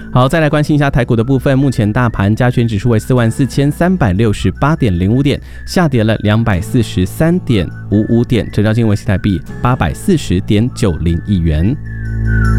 好，再来关心一下台股的部分。目前大盘加权指数为44,368.05点，下跌了243.55点，成交金额为新台币840.90亿元。